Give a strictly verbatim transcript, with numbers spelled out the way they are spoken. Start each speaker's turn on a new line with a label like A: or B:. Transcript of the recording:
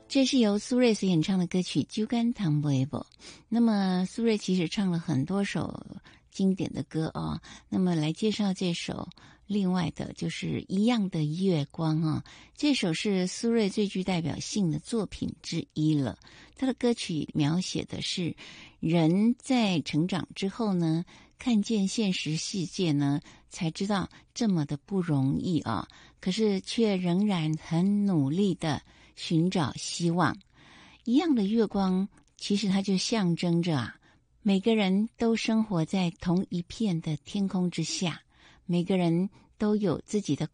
A: 这是由苏芮所演唱的歌曲《酒干倘卖无》。那么苏芮其实唱了很多首经典的歌啊、哦，那么来介绍这首另外的就是一样的月光啊、哦，这首是苏芮最具代表性的作品之一了。他的歌曲描写的是人在成长之后呢，看见现实世界呢，才知道这么的不容易啊，可是却仍然很努力的寻找希望。一样的月光，其实它就象征着啊，每个人都生活在同一片的天空之下，每个人都有自己的